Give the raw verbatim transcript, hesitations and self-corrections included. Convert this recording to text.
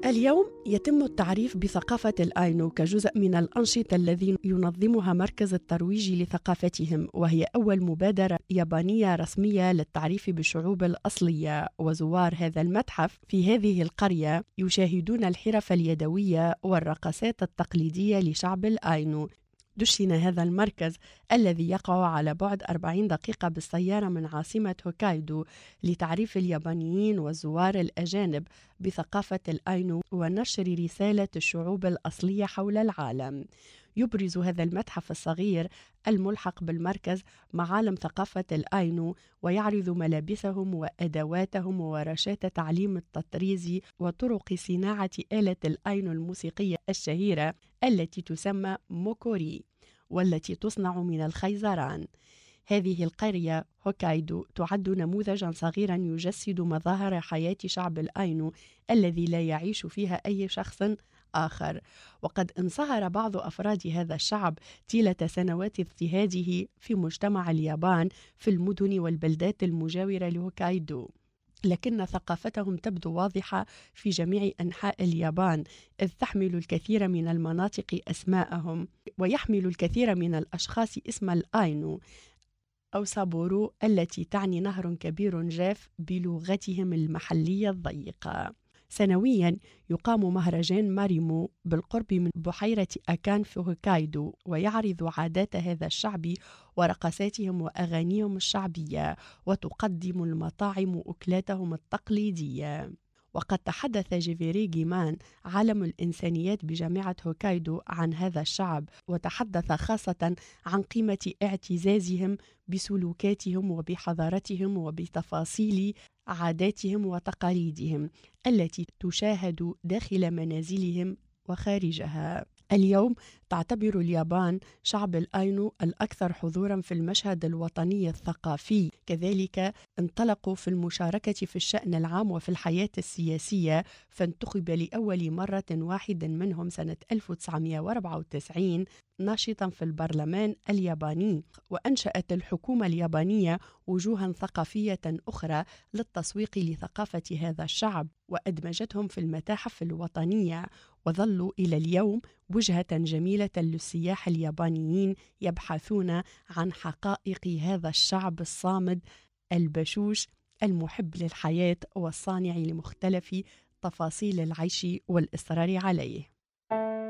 اليوم يتم التعريف بثقافة الآينو كجزء من الأنشطة الذي ينظمها مركز الترويج لثقافتهم، وهي أول مبادرة يابانية رسمية للتعريف بالشعوب الأصلية. وزوار هذا المتحف في هذه القرية يشاهدون الحرف اليدوية والرقصات التقليدية لشعب الآينو. دشن هذا المركز الذي يقع على بعد أربعين دقيقة بالسيارة من عاصمة هوكايدو لتعريف اليابانيين والزوار الأجانب بثقافة الآينو ونشر رسالة الشعوب الأصلية حول العالم. يبرز هذا المتحف الصغير الملحق بالمركز معالم ثقافة الآينو، ويعرض ملابسهم وأدواتهم وورشات تعليم التطريز وطرق صناعة آلة الآينو الموسيقية الشهيرة التي تسمى موكوري، والتي تصنع من الخيزران. هذه القرية هوكايدو تعد نموذجا صغيرا يجسد مظاهر حياة شعب الآينو الذي لا يعيش فيها أي شخص آخر. وقد انصهر بعض أفراد هذا الشعب طيلة سنوات اضطهاده في مجتمع اليابان في المدن والبلدات المجاورة لهوكايدو، لكن ثقافتهم تبدو واضحة في جميع أنحاء اليابان، إذ تحمل الكثير من المناطق أسماءهم، ويحمل الكثير من الأشخاص اسم الآينو أو سابورو التي تعني نهر كبير جاف بلغتهم المحلية الضيقة. سنويا يقام مهرجان ماريمو بالقرب من بحيرة أكان في هوكايدو، ويعرض عادات هذا الشعب ورقصاتهم وأغانيهم الشعبية، وتقدم المطاعم أكلاتهم التقليدية. وقد تحدث جيفيري جيمان عالم الإنسانيات بجامعة هوكايدو عن هذا الشعب، وتحدث خاصة عن قيمة اعتزازهم بسلوكاتهم وبحضارتهم وبتفاصيل عاداتهم وتقاليدهم التي تشاهد داخل منازلهم وخارجها. اليوم تعتبر اليابان شعب الآينو الأكثر حضورا في المشهد الوطني الثقافي، كذلك انطلقوا في المشاركة في الشأن العام وفي الحياة السياسية، فانتخب لأول مرة واحد منهم سنة ألف وتسعمائة وأربعة وتسعين ناشطا في البرلمان الياباني. وأنشأت الحكومة اليابانية وجوها ثقافية أخرى للتسويق لثقافة هذا الشعب، وأدمجتهم في المتاحف الوطنية، وظلوا إلى اليوم وجهة جميلة للسياح اليابانيين يبحثون عن حقائق هذا الشعب الصامد البشوش المحب للحياة والصانع لمختلف تفاصيل العيش والإصرار عليه.